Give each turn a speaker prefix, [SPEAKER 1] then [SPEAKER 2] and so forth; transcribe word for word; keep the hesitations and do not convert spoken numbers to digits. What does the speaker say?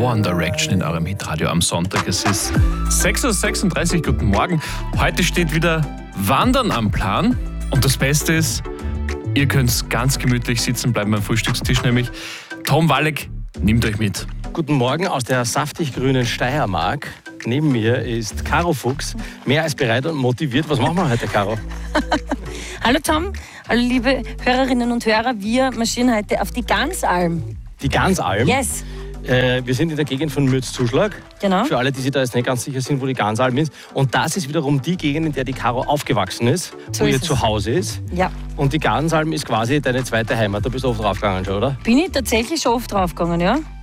[SPEAKER 1] One Direction in eurem Hitradio am Sonntag. Es ist sechs Uhr sechsunddreißig, guten Morgen. Heute steht wieder Wandern am Plan. Und das Beste ist, ihr könnt ganz gemütlich sitzen bleiben beim Frühstückstisch, nämlich Tom Walleck nimmt euch mit.
[SPEAKER 2] Guten Morgen aus der saftig grünen Steiermark. Neben mir ist Caro Fuchs, mehr als bereit und motiviert. Was machen wir heute, Caro?
[SPEAKER 3] Hallo Tom, hallo liebe Hörerinnen und Hörer. Wir marschieren heute auf die Gansalm.
[SPEAKER 2] Die Gansalm?
[SPEAKER 3] Yes.
[SPEAKER 2] Äh, wir sind in der Gegend von Mürzzuschlag.
[SPEAKER 3] Genau.
[SPEAKER 2] Für alle, die sich da jetzt nicht ganz sicher sind, wo die Gansalm ist. Und das ist wiederum die Gegend, in der die Caro aufgewachsen ist,
[SPEAKER 3] So
[SPEAKER 2] wo
[SPEAKER 3] ist
[SPEAKER 2] ihr
[SPEAKER 3] es.
[SPEAKER 2] zu Hause ist.
[SPEAKER 3] Ja.
[SPEAKER 2] Und die Gansalm ist quasi deine zweite Heimat. Da bist du oft draufgegangen schon, oder?
[SPEAKER 3] Bin ich tatsächlich schon oft draufgegangen, ja?